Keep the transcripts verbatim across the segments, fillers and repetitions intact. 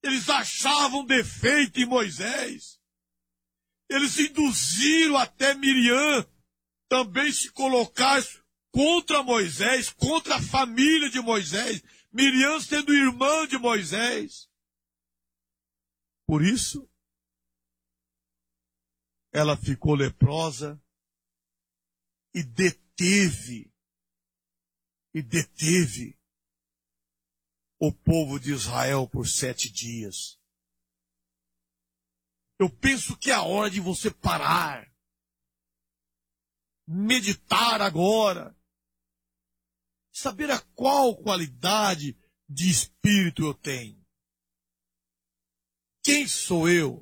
Eles achavam defeito em Moisés. Eles induziram até Miriam também se colocar contra Moisés, contra a família de Moisés. Miriam sendo irmã de Moisés. Por isso, ela ficou leprosa e deteve, e deteve o povo de Israel por sete dias. Eu penso que é a hora de você parar, meditar agora, saber a qual qualidade de espírito eu tenho. Quem sou eu?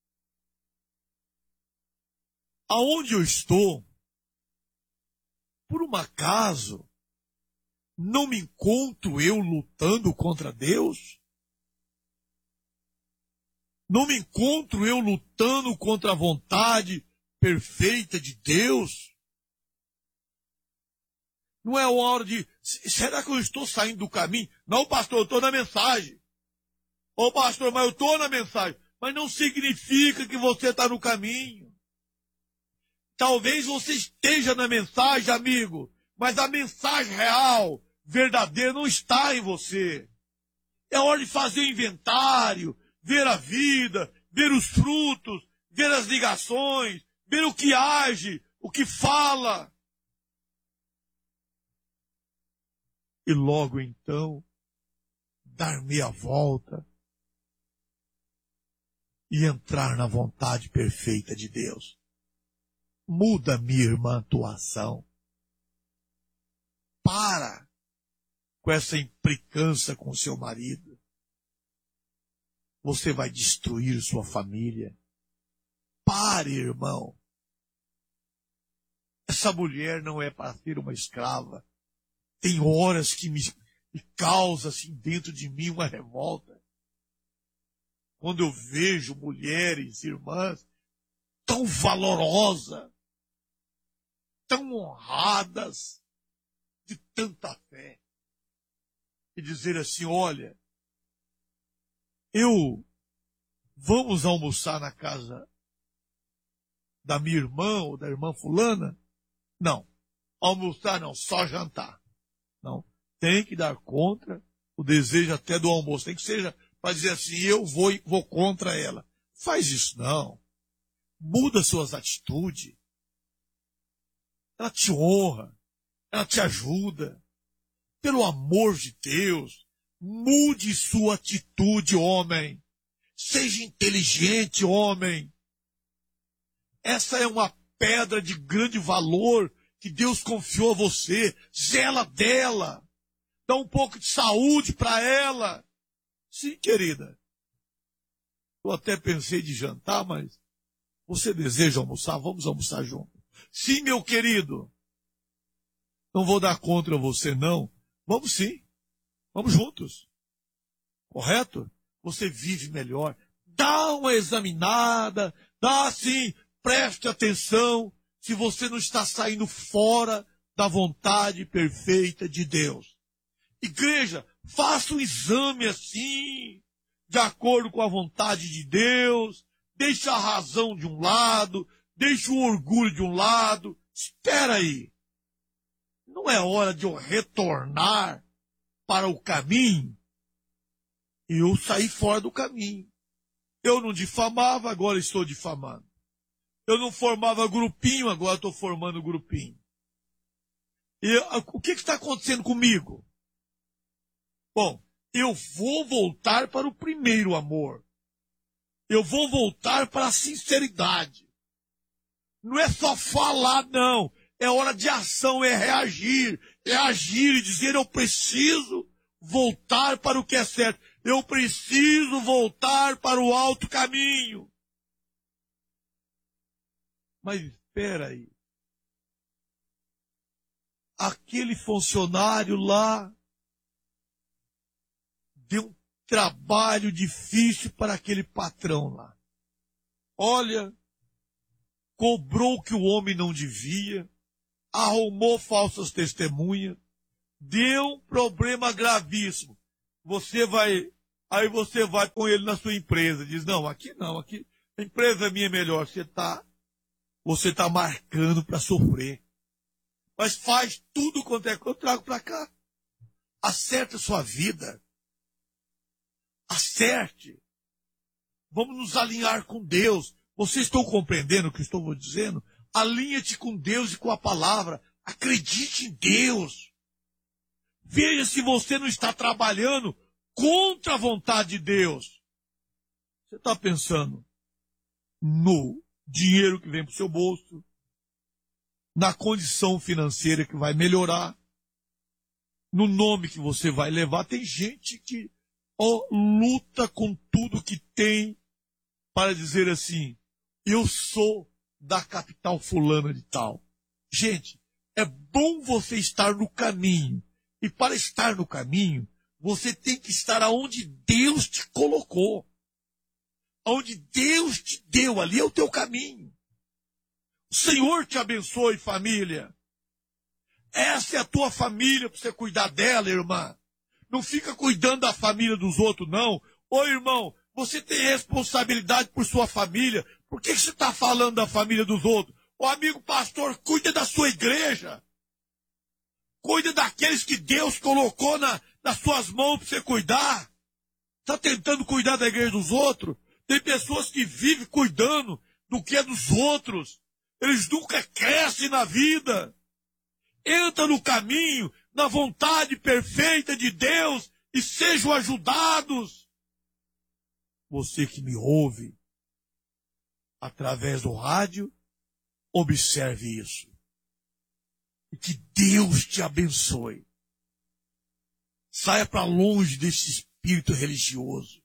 Aonde eu estou? Por um acaso, não me encontro eu lutando contra Deus? Não me encontro eu lutando contra a vontade perfeita de Deus? Não é hora de... Será que eu estou saindo do caminho? Não, pastor, eu estou na mensagem. Ô, pastor, mas eu estou na mensagem. Mas não significa que você está no caminho. Talvez você esteja na mensagem, amigo, mas a mensagem real, verdadeira, não está em você. É hora de fazer inventário, ver a vida, ver os frutos, ver as ligações, ver o que age, o que fala. E logo então, dar meia volta e entrar na vontade perfeita de Deus. Muda, minha irmã, a tua ação. Para com essa implicância com seu marido. Você vai destruir sua família. Pare, irmão. Essa mulher não é para ser uma escrava. Tem horas que me, me causa assim dentro de mim uma revolta. Quando eu vejo mulheres, irmãs, tão valorosas, tão honradas, de tanta fé, e dizer assim, olha, eu, vamos almoçar na casa da minha irmã ou da irmã fulana? Não, almoçar não, só jantar. Não, tem que dar contra o desejo até do almoço, tem que seja para dizer assim, eu vou, vou contra ela. Faz isso não, muda suas atitudes. Ela te honra, ela te ajuda. Pelo amor de Deus, mude sua atitude, homem. Seja inteligente, homem. Essa é uma pedra de grande valor que Deus confiou a você. Zela dela. Dá um pouco de saúde para ela. Sim, querida. Eu até pensei de jantar, mas você deseja almoçar? Vamos almoçar junto. Sim, meu querido. Não vou dar contra você, não. Vamos sim. Vamos juntos. Correto? Você vive melhor. Dá uma examinada. Dá sim. Preste atenção se você não está saindo fora da vontade perfeita de Deus. Igreja, faça um exame assim, de acordo com a vontade de Deus. Deixa a razão de um lado. Deixa o orgulho de um lado. Espera aí. Não é hora de eu retornar para o caminho? Eu saí fora do caminho. Eu não difamava, agora estou difamando. Eu não formava grupinho, agora estou formando grupinho. E o que está acontecendo comigo? Bom, eu vou voltar para o primeiro amor. Eu vou voltar para a sinceridade. Não é só falar, não. É hora de ação, é reagir. É agir e dizer, eu preciso voltar para o que é certo. Eu preciso voltar para o alto caminho. Mas espera aí. Aquele funcionário lá deu um trabalho difícil para aquele patrão lá. Olha, cobrou o que o homem não devia, arrumou falsas testemunhas, deu um problema gravíssimo. Você vai Aí você vai com ele na sua empresa, diz, não, aqui não, aqui a empresa minha é melhor. Você está você tá marcando para sofrer. Mas faz tudo quanto é que eu trago para cá. Acerte a sua vida. Acerte. Vamos nos alinhar com Deus. Vocês estão compreendendo o que eu estou dizendo? Alinha-te com Deus e com a palavra. Acredite em Deus. Veja se você não está trabalhando contra a vontade de Deus. Você está pensando no dinheiro que vem para o seu bolso, na condição financeira que vai melhorar, no nome que você vai levar. Tem gente que ó, luta com tudo que tem para dizer assim, eu sou da capital fulana de tal. Gente, é bom você estar no caminho. E para estar no caminho, você tem que estar aonde Deus te colocou. Onde Deus te deu, ali é o teu caminho. O Senhor te abençoe, família. Essa é a tua família para você cuidar dela, irmã. Não fica cuidando da família dos outros, não. Ô, irmão, você tem responsabilidade por sua família. Por que você está falando da família dos outros? Ô, amigo pastor, cuida da sua igreja. Cuida daqueles que Deus colocou na, nas suas mãos para você cuidar. Está tentando cuidar da igreja dos outros? Tem pessoas que vivem cuidando do que é dos outros. Eles nunca crescem na vida. Entra no caminho, na vontade perfeita de Deus e sejam ajudados. Você que me ouve através do rádio, observe isso. E que Deus te abençoe. Saia para longe desse espírito religioso.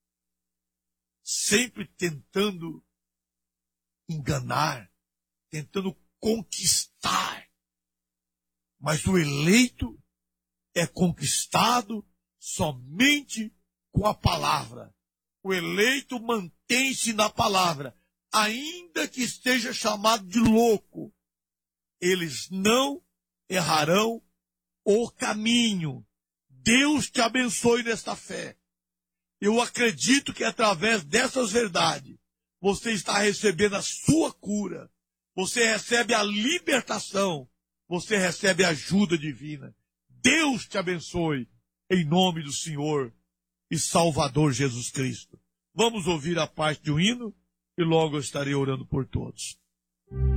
Sempre tentando enganar, tentando conquistar. Mas o eleito é conquistado somente com a palavra. O eleito mantém-se na palavra, ainda que esteja chamado de louco. Eles não errarão o caminho. Deus te abençoe nesta fé. Eu acredito que através dessas verdades, você está recebendo a sua cura. Você recebe a libertação. Você recebe a ajuda divina. Deus te abençoe, em nome do Senhor e Salvador Jesus Cristo. Vamos ouvir a parte de um hino e logo eu estarei orando por todos.